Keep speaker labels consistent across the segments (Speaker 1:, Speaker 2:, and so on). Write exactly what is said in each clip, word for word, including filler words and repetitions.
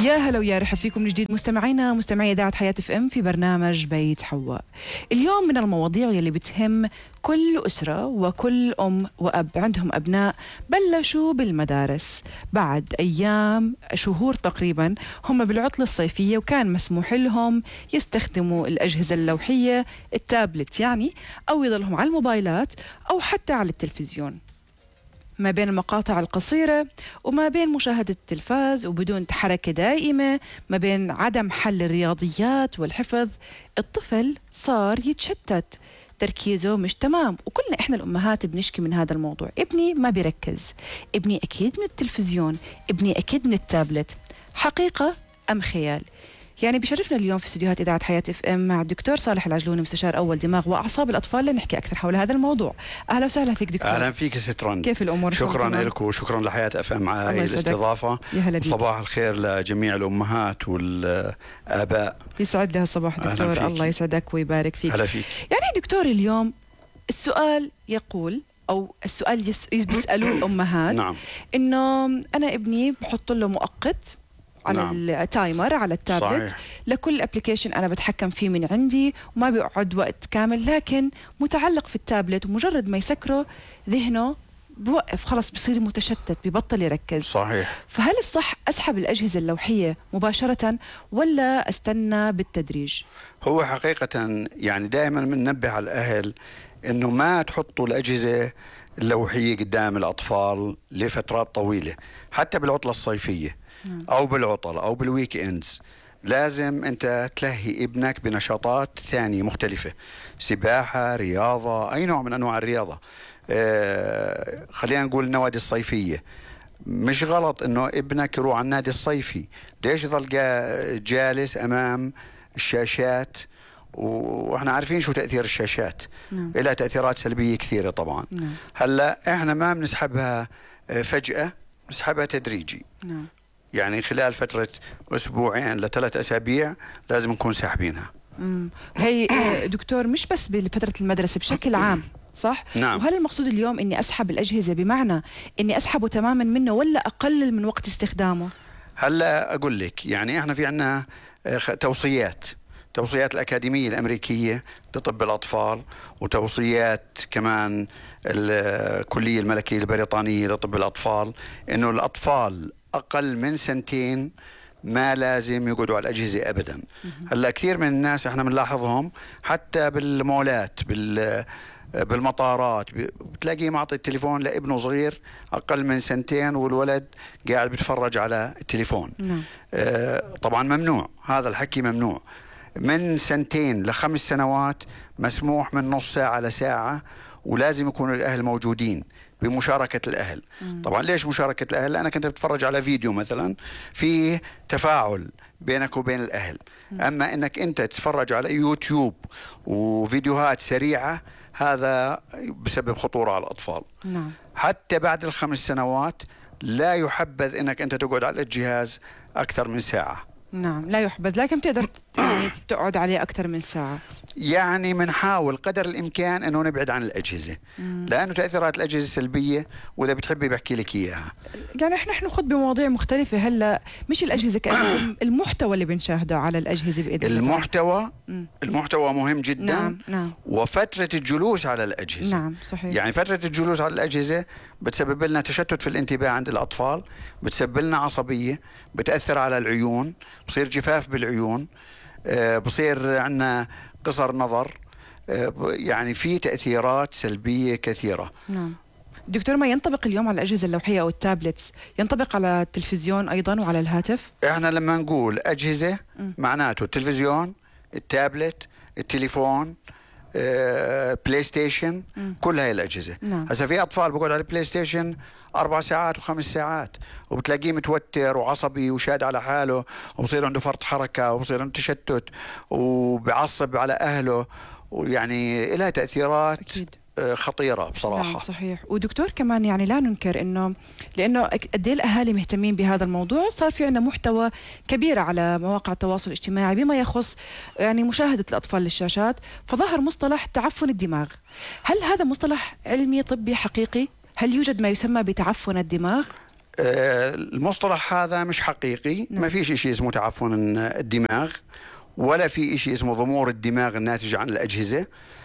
Speaker 1: يا هلا ويا رحب فيكم من جديد مستمعينا مستمعي إذاعة حياة اف ام في برنامج بيت حواء. اليوم من المواضيع يلي بتهم كل أسرة وكل أم وأب عندهم أبناء بلشوا بالمدارس بعد أيام شهور تقريبا هم بالعطلة الصيفية، وكان مسموح لهم يستخدموا الأجهزة اللوحية التابلت يعني، أو يضلهم على الموبايلات أو حتى على التلفزيون، ما بين المقاطع القصيرة وما بين مشاهدة التلفاز وبدون حركة دائمة، ما بين عدم حل الرياضيات والحفظ. الطفل صار يتشتت، تركيزه مش تمام، وكلنا إحنا الأمهات بنشكي من هذا الموضوع. ابني ما بيركز، ابني أكيد من التلفزيون، ابني أكيد من التابلت. حقيقة أم خيال؟ يعني بشرفنا اليوم في استديوهات إذاعة حياة اف ام مع الدكتور صالح العجلوني مستشار أول دماغ وأعصاب الأطفال لنحكي أكثر حول هذا الموضوع. أهلا وسهلا فيك دكتور.
Speaker 2: أهلا فيك ستران،
Speaker 1: كيف الأمور؟
Speaker 2: شكرا لك وشكرا لحياة اف ام على هذه الاستضافة. صباح الخير لجميع الأمهات والآباء.
Speaker 1: يسعد لها الصباح دكتور، الله يسعدك ويبارك فيك.
Speaker 2: أهلا فيك.
Speaker 1: يعني دكتور اليوم السؤال يقول أو السؤال يس... بيسألوه الأمهات
Speaker 2: نعم.
Speaker 1: إنه أنا ابني بحط له مؤقت على نعم. التايمر على التابلت، صحيح. لكل ابلكيشن أنا بتحكم فيه من عندي وما بيقعد وقت كامل، لكن متعلق في التابلت ومجرد ما يسكره ذهنه بوقف، خلص بصير متشتت، ببطل يركز.
Speaker 2: صحيح.
Speaker 1: فهل الصح أسحب الأجهزة اللوحية مباشرة ولا أستنى بالتدريج؟
Speaker 2: هو حقيقة يعني دائما بننبه على الأهل إنه ما تحطوا الأجهزة اللوحية قدام الأطفال لفترات طويلة، حتى بالعطلة الصيفية أو بالعطل أو بالويك إندز. لازم أنت تلهي ابنك بنشاطات ثانية مختلفة، سباحة، رياضة، أي نوع من أنواع الرياضة. آه خلينا نقول النوادي الصيفية. مش غلط إنه ابنك يروح على النادي الصيفي، ليش يظل جالس أمام الشاشات؟ واحنا عارفين شو تأثير الشاشات. نعم. إلها تأثيرات سلبية كثيرة طبعا. نعم. هلا احنا ما بنسحبها فجأة، بنسحبها تدريجي. نعم. يعني خلال فترة أسبوعين لثلاث أسابيع لازم نكون ساحبينها.
Speaker 1: امم هي دكتور مش بس بفترة المدرسة، بشكل عام صح؟
Speaker 2: نعم.
Speaker 1: وهل المقصود اليوم إني أسحب الأجهزة بمعنى إني أسحبه تماما منه ولا أقلل من وقت استخدامه؟
Speaker 2: هلا أقول لك، يعني إحنا في عنا توصيات توصيات الأكاديمية الأمريكية لطب الأطفال، وتوصيات كمان الكلية الملكية البريطانية لطب الأطفال، إنه الأطفال أقل من سنتين ما لازم يقعدوا على الأجهزة أبدا. هلا كثير من الناس احنا بنلاحظهم حتى بالمولات، بال بالمطارات، بتلاقيه معطي التليفون لابنه صغير أقل من سنتين والولد قاعد بيتفرج على التليفون. آه طبعا ممنوع، هذا الحكي ممنوع. من سنتين لخمس سنوات مسموح من نص ساعة لساعة، ولازم يكونوا الأهل موجودين بمشاركة الأهل. مم. طبعا ليش مشاركة الأهل؟ لأنك أنت بتتفرج على فيديو مثلا في تفاعل بينك وبين الأهل. مم. أما أنك أنت تتفرج على يوتيوب وفيديوهات سريعة، هذا بسبب خطورة على الأطفال.
Speaker 1: نعم.
Speaker 2: حتى بعد الخمس سنوات لا يحبذ أنك أنت تقعد على الجهاز أكثر من ساعة.
Speaker 1: نعم لا يحبذ، لكن بتقدر يعني تقعد عليه أكثر من ساعة.
Speaker 2: يعني بنحاول قدر الإمكان أنه نبعد عن الأجهزة. مم. لأنه تأثيرات الأجهزة سلبية، وإذا بتحبي بحكي لك إياها.
Speaker 1: يعني إحنا نخوض بمواضيع مختلفة هلا، مش الأجهزة كأنه المحتوى اللي بنشاهده على الأجهزة بإذن الله.
Speaker 2: المحتوى المحتوى مهم جدا.
Speaker 1: نعم. نعم.
Speaker 2: وفترة الجلوس على الأجهزة.
Speaker 1: نعم صحيح.
Speaker 2: يعني فترة الجلوس على الأجهزة بتسبب لنا تشتت في الانتباه عند الأطفال، بتسبب لنا عصبية، بتأثر على العيون، بصير جفاف بالعيون، آه بصير عندنا قصر نظر، آه يعني في تأثيرات سلبية كثيرة.
Speaker 1: نعم. دكتور، ما ينطبق اليوم على الأجهزة اللوحية أو التابلتس ينطبق على التلفزيون أيضا وعلى الهاتف؟
Speaker 2: احنا لما نقول أجهزة م. معناته التلفزيون، التابلت، التليفون، آه، بلاي ستيشن، م. كل هاي الأجهزة.
Speaker 1: نعم.
Speaker 2: هسا في أطفال بقعد على البلاي ستيشن أربع ساعات وخمس ساعات، وبتلاقيه متوتر وعصبي وشاد على حاله، وبصير عنده فرط حركة، وبصير عنده تشتت، وبعصب على أهله، ويعني لها تأثيرات أكيد خطيرة بصراحة.
Speaker 1: نعم صحيح. ودكتور كمان يعني لا ننكر انه لانه قد ايه الاهالي مهتمين بهذا الموضوع، صار في عندنا محتوى كبير على مواقع التواصل الاجتماعي بما يخص يعني مشاهدة الاطفال للشاشات، فظهر مصطلح تعفن الدماغ. هل هذا مصطلح علمي طبي حقيقي؟ هل يوجد ما يسمى بتعفن الدماغ؟
Speaker 2: المصطلح هذا مش حقيقي. ما فيش شيء اسمه تعفن الدماغ، ولا في شيء اسمه ضمور الدماغ الناتج عن الأجهزة.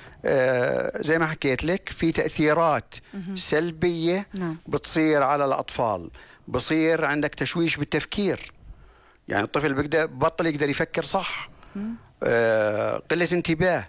Speaker 2: زي ما حكيت لك، في تأثيرات سلبية بتصير على الأطفال، بصير عندك تشويش بالتفكير، يعني الطفل بيقدر بطل يقدر يفكر صح، قلة انتباه،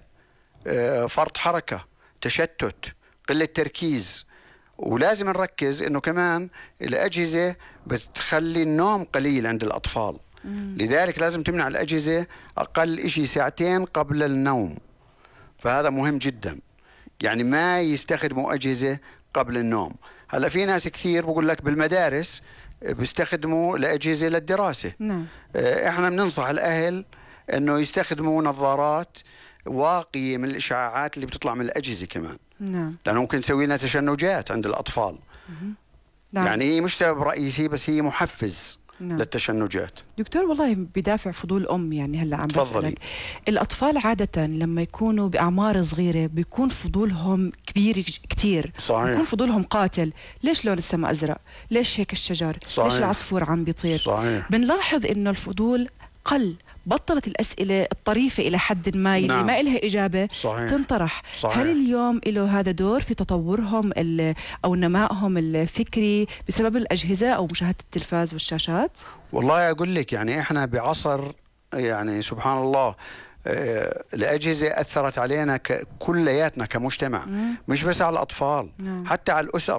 Speaker 2: فرط حركة، تشتت، قلة تركيز. ولازم نركز انه كمان الاجهزه بتخلي النوم قليل عند الاطفال. مم. لذلك لازم تمنع الاجهزه اقل شيء ساعتين قبل النوم، فهذا مهم جدا. يعني ما يستخدموا اجهزه قبل النوم. هلا في ناس كثير بقول لك بالمدارس بيستخدموا الاجهزه للدراسه. نعم. احنا بننصح الاهل انه يستخدموا نظارات واقيه من الاشعاعات اللي بتطلع من الاجهزه كمان. نعم. لأنه ممكن تسوي لنا تشنجات عند الأطفال. نعم. يعني هي مش سبب رئيسي، بس هي محفز. نعم. للتشنجات.
Speaker 1: دكتور والله بدافع فضول أم، يعني هلا عم بسألك، الأطفال عادة لما يكونوا بأعمار صغيرة بيكون فضولهم كبير كتير. صحيح. بيكون فضولهم قاتل. ليش لون السماء أزرق؟ ليش هيك الشجر؟ صحيح. ليش العصفور عم بيطير؟ صحيح. بنلاحظ إنه الفضول قل، بطلت الأسئلة الطريفة إلى حد ما اللي نعم. ما إلها إجابة. صحيح. تنطرح. صحيح. هل اليوم له هذا دور في تطورهم أو نمائهم الفكري بسبب الأجهزة أو مشاهدة التلفاز والشاشات؟
Speaker 2: والله أقول لك، يعني إحنا بعصر يعني سبحان الله آه الأجهزة أثرت علينا كلياتنا كمجتمع. مم. مش بس على الأطفال. نعم. حتى على الأسر.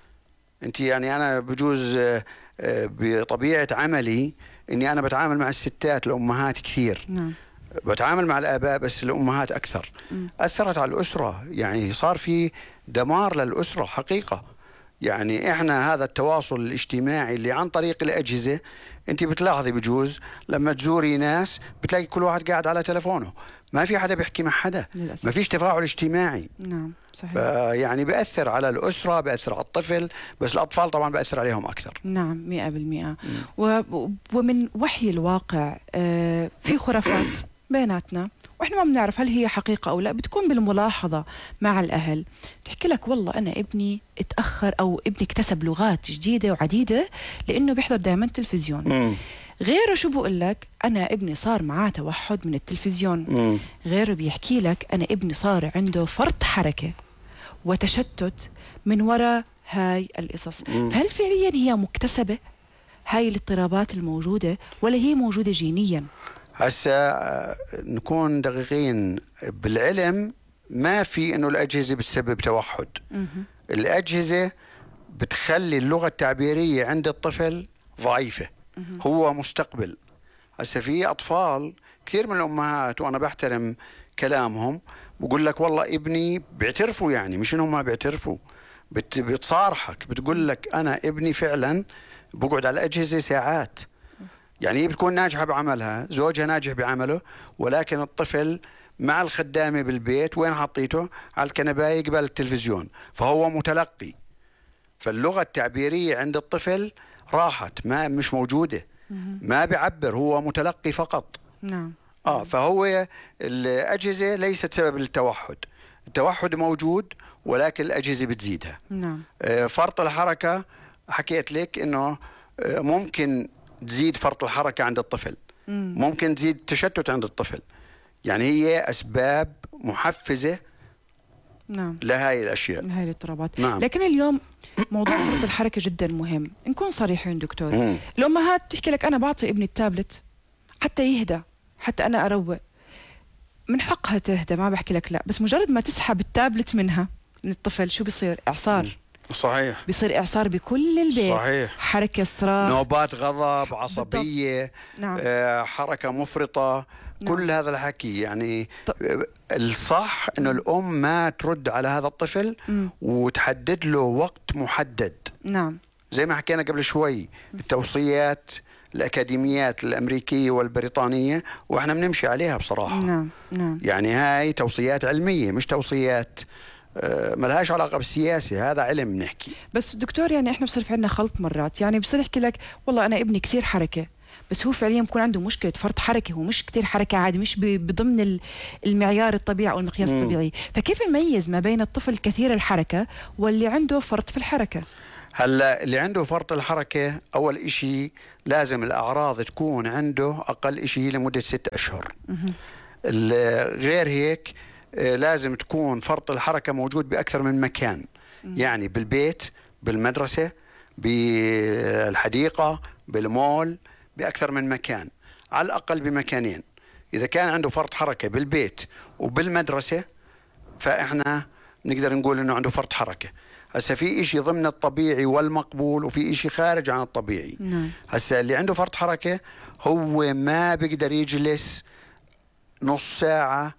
Speaker 2: أنت يعني أنا بجوز آه بطبيعة عملي اني انا بتعامل مع الستات الامهات كثير. نعم. بتعامل مع الاباء بس الامهات اكثر. م. اثرت على الاسره، يعني صار في دمار للاسره حقيقه. يعني احنا هذا التواصل الاجتماعي اللي عن طريق الاجهزه، انت بتلاحظي بجوز لما تزوري ناس بتلاقي كل واحد قاعد على تلفونه، ما في حدا بيحكي مع حدا، للأسف. ما فيش تفاعل اجتماعي. نعم صحيح. يعني بأثر على الأسرة، بأثر على الطفل، بس الأطفال طبعا بأثر عليهم أكثر.
Speaker 1: نعم مئة بالمئة. ومن وحي الواقع في خرافات بيناتنا واحنا ما بنعرف هل هي حقيقة او لا، بتكون بالملاحظة مع الاهل. بتحكي لك والله انا ابني اتأخر او ابني اكتسب لغات جديدة وعديدة لانه بيحضر دائما تلفزيون. مم. غيره شو بقول لك؟ انا ابني صار معاه توحد من التلفزيون. مم. غيره بيحكي لك انا ابني صار عنده فرط حركة وتشتت من وراء هاي القصص. فهل فعليا هي مكتسبة هاي الاضطرابات الموجودة ولا هي موجودة جينيا؟
Speaker 2: هسه نكون دقيقين بالعلم، ما في انه الاجهزه بتسبب توحد. مه. الاجهزه بتخلي اللغه التعبيريه عند الطفل ضعيفه. مه. هو مستقبل. هسه في اطفال كثير من الامهات وانا بحترم كلامهم بقول لك والله ابني بيعترفوا، يعني مش انهم ما بيعترفوا، بت بتصارحك بتقول لك انا ابني فعلا بقعد على الاجهزه ساعات. يعني هي بتكون ناجحة بعملها، زوجها ناجح بعمله، ولكن الطفل مع الخدامة بالبيت وين حطيته؟ على الكنباية قبل التلفزيون، فهو متلقي. فاللغة التعبيرية عند الطفل راحت، ما مش موجودة. ما بيعبر، هو متلقي فقط. نعم. اه فهو الأجهزة ليست سبب للتوحد. التوحد موجود ولكن الأجهزة بتزيدها. نعم. آه فرط الحركة حكيت لك إنه آه ممكن تزيد فرط الحركة عند الطفل. مم. ممكن تزيد التشتت عند الطفل. يعني هي أسباب محفزة. نعم. لهاي الأشياء،
Speaker 1: لهاي الاضطرابات. نعم. لكن اليوم موضوع فرط الحركة جدا مهم. نكون صريحين دكتور. مم. الأمهات تحكي لك أنا بعطي ابني التابلت حتى يهدى، حتى أنا أروق. من حقها تهدى، ما بحكي لك لا، بس مجرد ما تسحب التابلت منها من الطفل شو بيصير؟ إعصار. مم. صحيح. بيصير إعصار بكل البيت. صحيح. حركة صراخ،
Speaker 2: نوبات غضب، عصبية. نعم. آه، حركة مفرطة. نعم. كل هذا الحكي يعني ط... الصح إنه الأم ما ترد على هذا الطفل. م. وتحدد له وقت محدد. نعم. زي ما حكينا قبل شوي، التوصيات الأكاديميات الأمريكية والبريطانية وإحنا بنمشي عليها بصراحة. نعم. نعم. يعني هاي توصيات علمية مش توصيات ملهاش علاقة بالسياسة، هذا علم نحكي.
Speaker 1: بس دكتور يعني احنا بصير في عندنا خلط مرات، يعني بصير يحكي لك والله انا ابني كثير حركة، بس هو فعليا بكون عنده مشكلة فرط حركة، هو مش كثير حركة عادي، مش بضمن المعيار الطبيعي او المقياس الطبيعي. فكيف نميز ما بين الطفل كثير الحركة واللي عنده فرط في الحركة؟
Speaker 2: هلا اللي عنده فرط الحركة أول إشي لازم الأعراض تكون عنده أقل إشي لمدة ست أشهر. غير هيك لازم تكون فرط الحركة موجود بأكثر من مكان، يعني بالبيت، بالمدرسة، بالحديقة، بالمول، بأكثر من مكان، على الأقل بمكانين. إذا كان عنده فرط حركة بالبيت وبالمدرسة فإحنا نقدر نقول إنه عنده فرط حركة. هسا في إشي ضمن الطبيعي والمقبول وفي إشي خارج عن الطبيعي.
Speaker 1: نعم.
Speaker 2: هسا اللي عنده فرط حركة هو ما بيقدر يجلس نص ساعة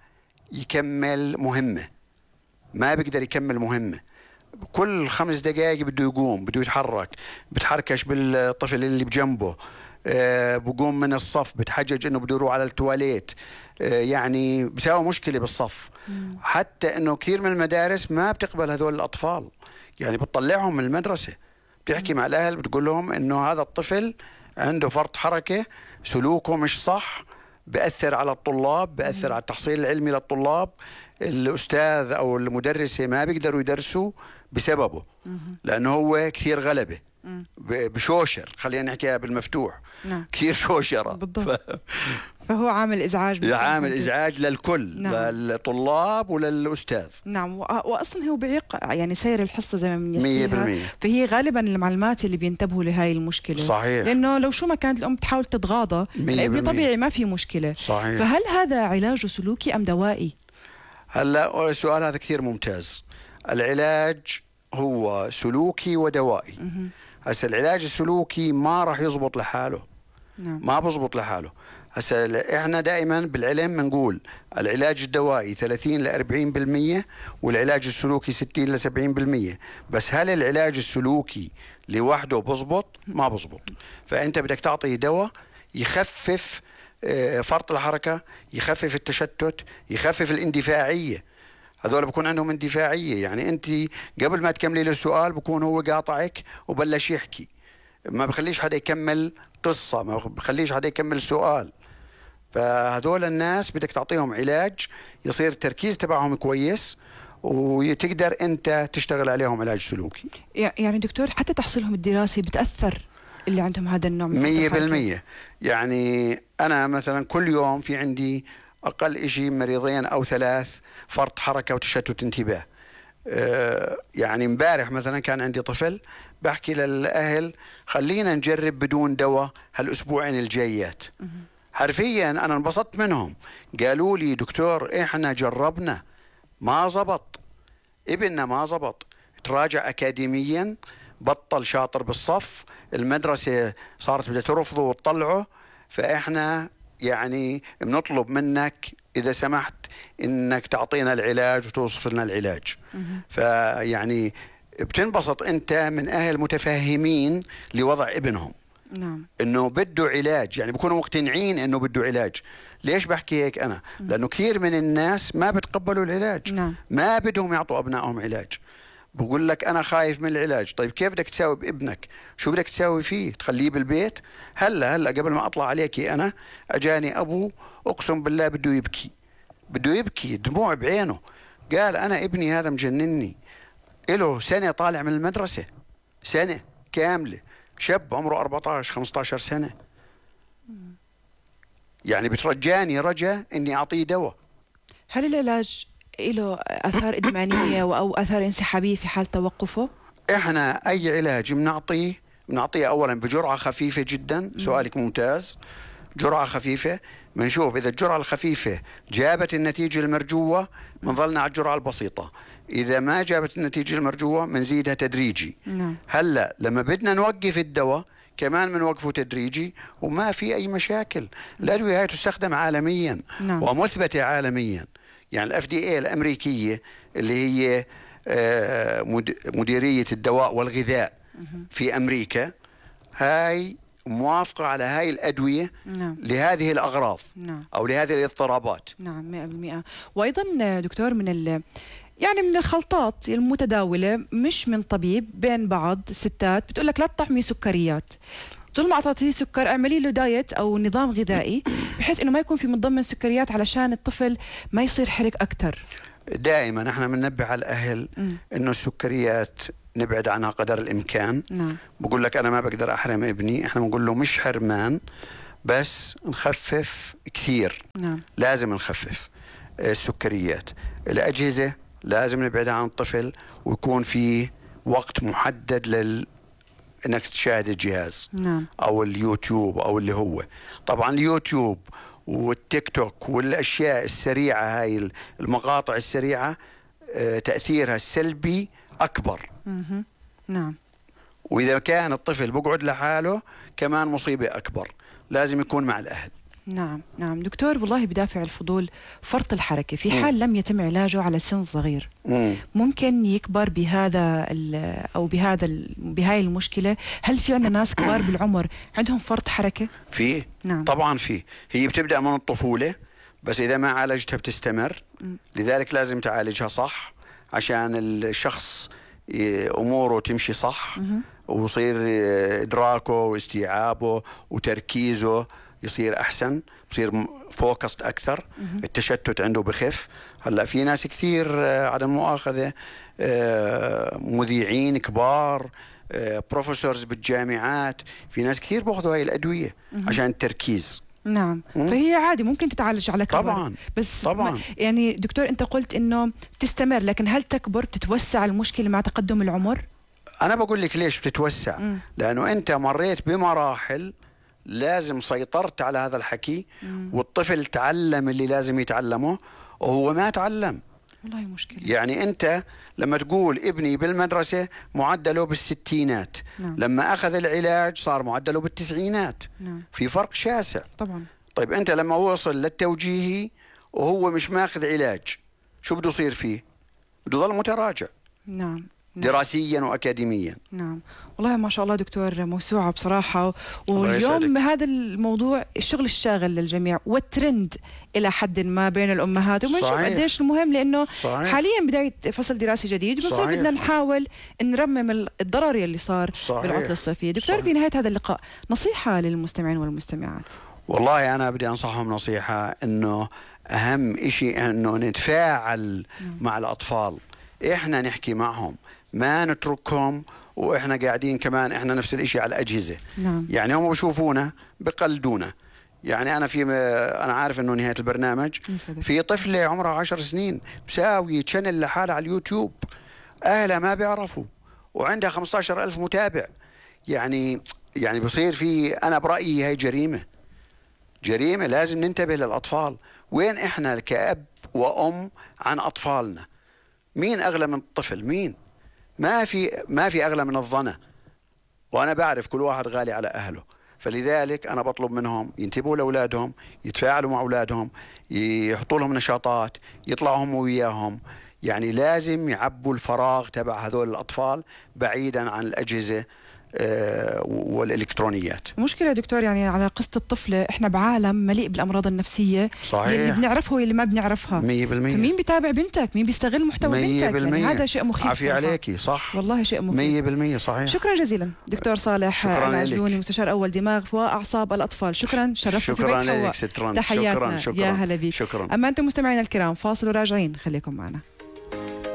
Speaker 2: يكمل مهمة، ما بيقدر يكمل مهمة، كل خمس دقائق بده يقوم، بده يتحرك، بتحركش بالطفل اللي بجنبه، أه بقوم من الصف، بتحجج انه بده يروح على التواليت، أه يعني بساوي مشكلة بالصف. مم. حتى انه كثير من المدارس ما بتقبل هذول الاطفال، يعني بتطلعهم من المدرسة، بتحكي مع الاهل بتقول لهم انه هذا الطفل عنده فرط حركة، سلوكه مش صح، بأثر على الطلاب، بأثر على التحصيل العلمي للطلاب، الأستاذ أو المدرسة ما بيقدروا يدرسوا بسببه، لأنه هو كثير غلبة، بشوشر، خلينا نحكيها بالمفتوح. نعم. كثير شوشرة.
Speaker 1: بالضبط. ف... فهو عامل إزعاج.
Speaker 2: عامل إزعاج للكل. نعم. للطلاب وللأستاذ.
Speaker 1: نعم. وأصلا هو بيعيق يعني سير الحصة زي ما بنحكيها.
Speaker 2: مية بالمية.
Speaker 1: فهي غالبا المعلمات اللي بينتبهوا لهاي المشكلة.
Speaker 2: صحيح.
Speaker 1: لأنه لو شو ما كانت الأم تحاول تتغاضى، الابن طبيعي ما في مشكلة.
Speaker 2: صحيح.
Speaker 1: فهل هذا علاجه سلوكي أم دوائي؟
Speaker 2: هلا السؤال هذا كثير ممتاز. العلاج هو سلوكي ودوائي. هسا العلاج السلوكي ما راح يزبط لحاله. نعم. ما بزبط لحاله. هسا احنا دائما بالعلم بنقول العلاج الدوائي ثلاثين إلى أربعين بالمئة والعلاج السلوكي ستين إلى سبعين بالمئة. بس هل العلاج السلوكي لوحده بزبط؟ ما بزبط. فانت بدك تعطي دواء يخفف فرط الحركة، يخفف التشتت، يخفف الاندفاعية. هذول بكون عندهم اندفاعية، يعني أنت قبل ما تكملي له السؤال بكون هو قاطعك وبلش يحكي، ما بخليش حدا يكمل قصة، ما بخليش حدا يكمل سؤال. فهذول الناس بدك تعطيهم علاج يصير التركيز تبعهم كويس وتقدر أنت تشتغل عليهم علاج سلوكي.
Speaker 1: يعني دكتور حتى تحصيلهم الدراسي بتأثر اللي عندهم هذا النوع من
Speaker 2: مية بالمية. يعني أنا مثلا كل يوم في عندي أقل إشي مريضين أو ثلاث فرط حركة وتشتت انتباه. أه يعني امبارح مثلا كان عندي طفل بحكي للأهل خلينا نجرب بدون دواء هالأسبوعين الجايات. حرفيا أنا انبسطت منهم، قالوا لي دكتور إحنا جربنا ما زبط، ابننا ما زبط، تراجع أكاديميا، بطل شاطر بالصف، المدرسة صارت بدها ترفضه وتطلعه، فإحنا يعني بنطلب منك إذا سمحت إنك تعطينا العلاج وتوصف لنا العلاج. فيعني بتنبسط أنت من أهل متفهمين لوضع ابنهم.
Speaker 1: نعم. إنه
Speaker 2: بده علاج، يعني بيكونوا مقتنعين إنه بده علاج. ليش بحكي هيك أنا؟ لأنه كثير من الناس ما بتقبلوا العلاج.
Speaker 1: نعم.
Speaker 2: ما بدهم يعطوا أبنائهم علاج. بقول لك أنا خايف من العلاج. طيب كيف بدك تساوي بابنك؟ شو بدك تساوي فيه؟ تخليه بالبيت؟ هلا هلا قبل ما أطلع عليكي أنا أجاني أبو أقسم بالله بده يبكي، بده يبكي دموع بعينه، قال أنا ابني هذا مجنني، إله سنة طالع من المدرسة، سنة كاملة، شاب عمره أربعة عشر خمسة عشر سنة، يعني بترجاني رجا إني أعطيه دواء.
Speaker 1: هل العلاج له آثار إدمانية أو آثار انسحابية في حال توقفه؟
Speaker 2: إحنا أي علاج بنعطيه بنعطيه أولا بجرعة خفيفة جدا. سؤالك ممتاز. جرعة خفيفة، بنشوف إذا الجرعة الخفيفة جابت النتيجة المرجوة بنظلنا على الجرعة البسيطة، إذا ما جابت النتيجة المرجوة بنزيدها تدريجي.
Speaker 1: نعم.
Speaker 2: هلا لما بدنا نوقف الدواء كمان بنوقفه تدريجي وما في أي مشاكل. الأدوية هاي تستخدم عالميا. نعم. ومثبتة عالميا، يعني الاف دي اي الامريكيه اللي هي مديريه الدواء والغذاء في امريكا، هاي موافقه على هاي الادويه. نعم. لهذه الاغراض. نعم. او لهذه الاضطرابات.
Speaker 1: نعم مئة بالمئة. وايضا دكتور من ال يعني من الخلطات المتداوله مش من طبيب بين بعض الستات بتقول لك لا تطعمي سكريات، طول ما اعطيتيه سكر اعملي له دايت او نظام غذائي بحيث انه ما يكون في من ضمن السكريات علشان الطفل ما يصير حرق اكثر.
Speaker 2: دائما احنا بننبه على الاهل انه السكريات نبعد عنها قدر الإمكان.
Speaker 1: نعم.
Speaker 2: بقول لك أنا ما بقدر أحرم ابني، إحنا بنقول له مش حرمان بس نخفف كثير.
Speaker 1: نعم.
Speaker 2: لازم نخفف السكريات. الأجهزة لازم نبعدها عن الطفل، ويكون في وقت محدد لل انك تشاهد الجهاز.
Speaker 1: نعم.
Speaker 2: او اليوتيوب او اللي هو طبعا اليوتيوب والتيك توك والاشياء السريعه، هاي المقاطع السريعه تاثيرها السلبي اكبر.
Speaker 1: مه. نعم.
Speaker 2: واذا كان الطفل بقعد لحاله كمان مصيبه اكبر، لازم يكون مع الاهل.
Speaker 1: نعم نعم دكتور، والله بدافع الفضول، فرط الحركة في حال م. لم يتم علاجه على سن صغير م. ممكن يكبر بهذا أو بهذا بهاي المشكلة. هل في عندنا ناس كبار بالعمر عندهم فرط حركة؟
Speaker 2: في.
Speaker 1: نعم.
Speaker 2: طبعا في. هي بتبدأ من الطفولة، بس إذا ما عالجتها بتستمر. م. لذلك لازم تعالجها صح عشان الشخص أموره تمشي صح، م. ويصير إدراكه واستيعابه وتركيزه يصير أحسن، يصير فوكست أكثر، التشتت عنده بخف. هلا في ناس كثير على المؤاخذة مذيعين كبار، بروفيسورز بالجامعات، في ناس كثير بأخذوا هاي الأدوية عشان التركيز.
Speaker 1: نعم. مم. فهي عادي ممكن تتعالج على كبر.
Speaker 2: طبعا.
Speaker 1: بس
Speaker 2: طبعا.
Speaker 1: يعني دكتور أنت قلت إنه تستمر، لكن هل تكبر بتتوسع المشكلة مع تقدم العمر؟
Speaker 2: أنا بقول لك ليش بتتوسع. مم. لأنه أنت مريت بمراحل لازم سيطرت على هذا الحكي. مم. والطفل تعلم اللي لازم يتعلمه وهو ما تعلم.
Speaker 1: والله مشكلة.
Speaker 2: يعني أنت لما تقول ابني بالمدرسة معدله بالستينات، نعم. لما أخذ العلاج صار معدله بالتسعينات.
Speaker 1: نعم.
Speaker 2: في فرق شاسع.
Speaker 1: طبعا.
Speaker 2: طيب أنت لما وصل للتوجيهي وهو مش ماخذ علاج، شو بده يصير فيه؟ بده يضل متراجع.
Speaker 1: نعم.
Speaker 2: دراسيا واكاديميا.
Speaker 1: نعم. والله ما شاء الله دكتور، موسوعه بصراحه. واليوم هذا الموضوع الشغل الشاغل للجميع والترند الى حد ما بين الامهات، وبنشوف قديش المهم، لانه صحيح. حاليا بدايه فصل دراسي جديد، بنصير بدنا نحاول نرمم الضرر اللي صار صحيح. بالعطله الصيفيه. دكتور صحيح. في نهايه هذا اللقاء نصيحه للمستمعين والمستمعات. والله
Speaker 2: انا بدي انصحهم نصيحه، انه اهم شيء انه نتفاعل نعم. مع الاطفال، احنا نحكي معهم، ما نتركهم واحنا قاعدين كمان احنا نفس الاشي على الاجهزه. نعم. يعني هم بشوفونا بقلدونا. يعني انا في انا عارف انه نهايه البرنامج في طفله عمرها عشر سنين مساوي تشانل لحالها على اليوتيوب، اهلها ما بيعرفوا، وعندها خمسة عشر ألف متابع. يعني يعني بصير في، انا برايي هي جريمه جريمه لازم ننتبه للاطفال. وين احنا كأب وام عن اطفالنا؟ مين اغلى من الطفل؟ مين؟ ما في ما في اغلى من الظنة. وانا بعرف كل واحد غالي على اهله، فلذلك انا بطلب منهم ينتبهوا لاولادهم، يتفاعلوا مع اولادهم، يحطوا لهم نشاطات، يطلعوا هم وياهم. يعني لازم يعبوا الفراغ تبع هذول الاطفال بعيدا عن الاجهزه والإلكترونيات. مشكلة دكتور، يعني على قصة الطفلة احنا بعالم مليء بالأمراض النفسية. صحيح. اللي بنعرفه واللي ما بنعرفها. مية بالمية. فمين بيتابع بنتك؟ مين بيستغل محتوى بنتك؟ يعني هذا شيء مخيف. عافية عليكي. صح والله شيء مخيف. مية بالمية صحيح. شكرا جزيلا دكتور صالح العجلوني، مستشار أول دماغ وأعصاب الأطفال. شكرا، شرفتوا في بيت حواء. شكرا لك. تحياتنا. شكرا. شكرا. يا هلا بيك. شكرا. أما أنتم مستمعينا الكرام، فاصل وراجعين، خليكم معنا.